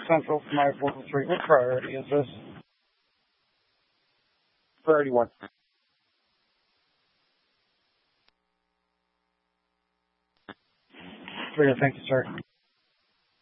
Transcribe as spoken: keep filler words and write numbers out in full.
Central for my affordable treatment. Priority is this. Priority one. Three, thank you, sir.